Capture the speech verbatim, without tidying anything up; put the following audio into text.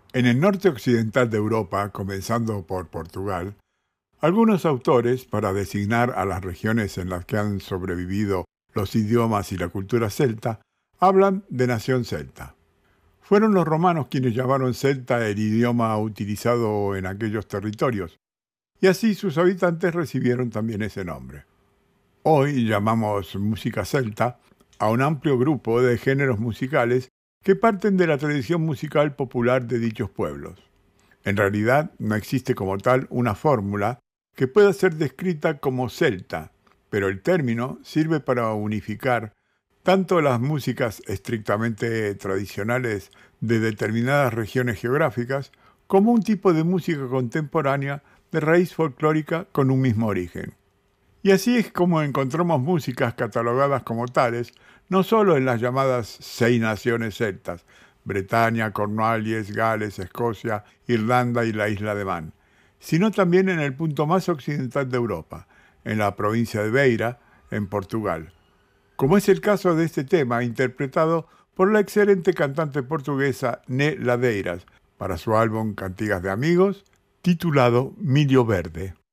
En el norte occidental de Europa, comenzando por Portugal, algunos autores, para designar a las regiones en las que han sobrevivido los idiomas y la cultura celta, hablan de nación celta. Fueron los romanos quienes llamaron celta el idioma utilizado en aquellos territorios, y así sus habitantes recibieron también ese nombre. Hoy llamamos música celta a un amplio grupo de géneros musicales que parten de la tradición musical popular de dichos pueblos. En realidad no existe como tal una fórmula que pueda ser descrita como celta, pero el término sirve para unificar tanto las músicas estrictamente tradicionales de determinadas regiones geográficas como un tipo de música contemporánea de raíz folclórica con un mismo origen. Y así es como encontramos músicas catalogadas como tales, no solo en las llamadas seis naciones celtas, Bretaña, Cornualles, Gales, Escocia, Irlanda y la isla de Man, sino también en el punto más occidental de Europa, en la provincia de Beira, en Portugal, como es el caso de este tema interpretado por la excelente cantante portuguesa Né Ladeiras para su álbum Cantigas de Amigos, titulado Millo Verde.